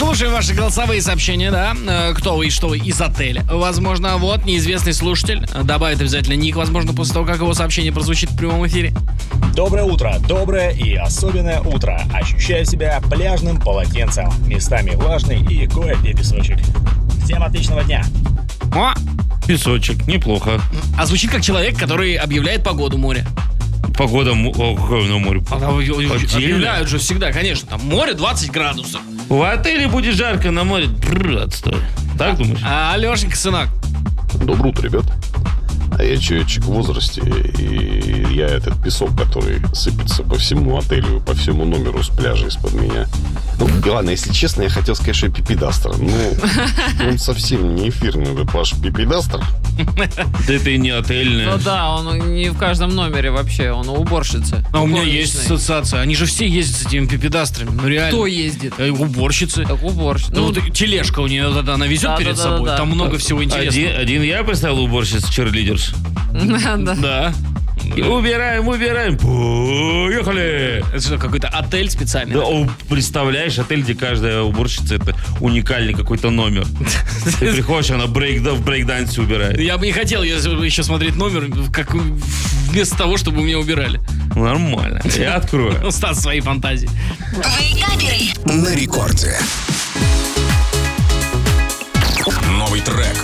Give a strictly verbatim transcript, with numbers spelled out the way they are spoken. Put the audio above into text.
Слушаем ваши голосовые сообщения, да? Э, Кто вы и что вы из отеля. Возможно, вот неизвестный слушатель добавит обязательно ник, возможно, после того, как его сообщение прозвучит в прямом эфире. Доброе утро, доброе и особенное утро. Ощущаю себя пляжным полотенцем. Местами влажный и кое-где песочек. Всем отличного дня. О, Песочек, неплохо. а звучит как человек, который объявляет погоду моря. Погода м- о, какое на море. А там Отдельно. объявляют же всегда, конечно, там море двадцать градусов. В отеле будет жарко, на море бррр, отстой. Так думаешь? А, Алешенька, сынок, Доброе утро, ребят. А я человечек в возрасте, и я этот песок, который сыпется по всему отелю, по всему номеру с пляжа из-под меня. Ну, и ладно, если честно, я хотел сказать, что я пипедастер. Ну, он совсем не эфирный, этот ваш пипедастер. Да это и не отельная. Ну да, он не в каждом номере вообще, он у уборщицы. а у меня есть Уборочной. ассоциация. Они же все ездят с этими пипедастрами. Ну реально. Кто ездит? Э, Уборщицы. Так уборщица. Ну, вот тележка у нее, вот это она везет Да, перед да, да, собой. да, Там да. много всего интересного. Один, один я представил уборщицу черлидерш. Да. Да. И убираем, убираем. Поехали! Это что, какой-то отель специальный? Да, о, представляешь, отель, где каждая уборщица это уникальный какой-то номер. Ты приходишь, она брейк, в брейк-дансе убирает. Я бы не хотел еще смотреть номер, как вместо того, чтобы у меня убирали. Нормально. Я открою. Стас, свои фантазии. Вейкаперы. На рекорде. Новый трек